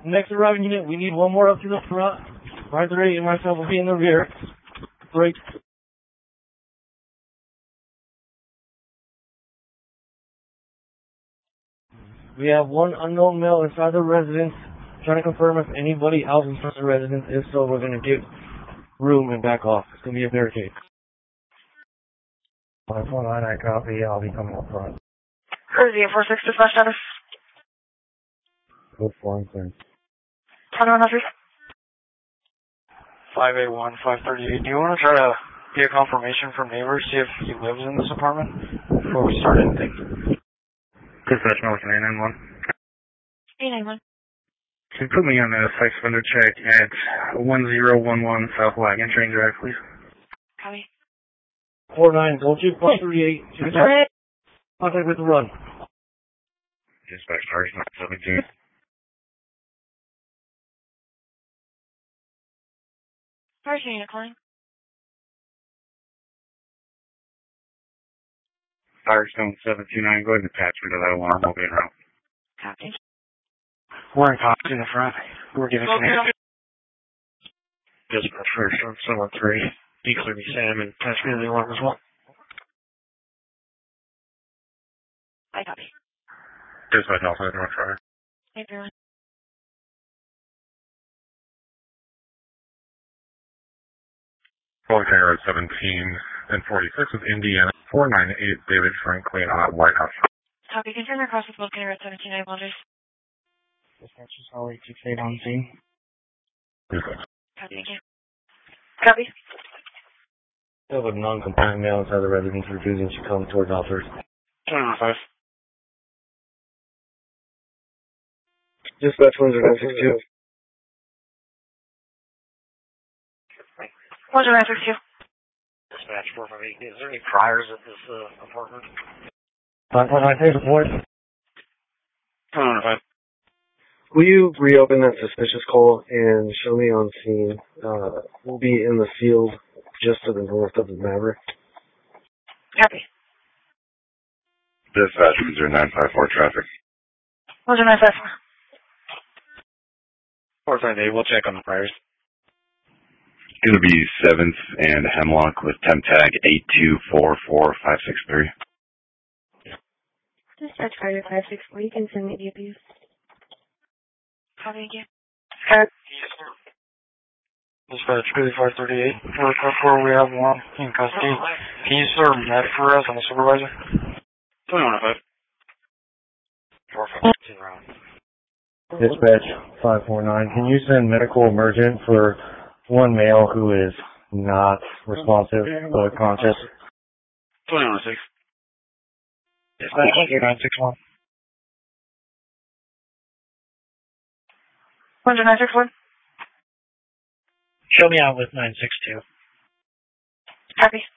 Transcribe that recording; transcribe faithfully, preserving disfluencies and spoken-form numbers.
Next arriving unit, we need one more up to the front. five thirty-eight and myself will be in the rear. Break. We have one unknown male inside the residence. Trying to confirm if anybody else inside the residence. If so, we're going to give room and back off. It's going to be a barricade. five four nine, I copy. I'll be coming up front. Crazy, four six two flash status. Go for it, sir. twenty-one oh three. five eight one, five thirty-eight. Do you want to try to get confirmation from neighbors, see if he lives in this apartment before we start anything? Dispatch North nine nine one. eight nine one. Can you put me on a site vendor check at one zero one one South Wagon Train Drive, please? Copy. four nine, don't you? five thirty-eight. Contact with the run. Dispatch Target nine seven two. First unit calling. Firestone seven two nine, go ahead and attach me to that alarm. I'll be in route. Copy. We're in cops in the front. We're giving some Okay. Dispatch Firestone seven three. Declare me Sam and attach me to the alarm as well. I copy. Dispatch Alpha North Drive. Hey, everyone. Calling Road seventeen and forty-six with Indiana four nine eight David Franklin on White House. Copy. Confirm across with Vulcan Road seventeen. I apologize. Dispatch is all eight six eight on scene. Dispatch. Copy. Thank you. Copy. We have a non-compliant male inside the residence refusing to come towards officers. twenty-one oh five. Dispatch one zero nine six two. one zero nine six two. Dispatch four five eight. Is there any priors at this uh, apartment? five four nine, take report. twenty-one oh five. Will you reopen that suspicious call and show me on scene? Uh, we'll be in the field just to the north of the Maverick. Copy. Dispatch one zero nine five four traffic. one zero nine five four. four five eight. We'll check on the priors. It's going to be seventh and Hemlock with temp tag eight two four four five six three. Dispatch Carter five six four, you can send me the abuse. Copy. Thank you. Skype. Dispatch five thirty-eight. For four, we have one in custody. Can you serve med for us? I'm a supervisor. twenty-one oh five. four five two round. Dispatch five four nine, can you send medical emergent for one male who is not responsive but conscious? twenty-one oh six. Dispatch nine six one. one zero nine six one. Show me out with nine six two. Copy.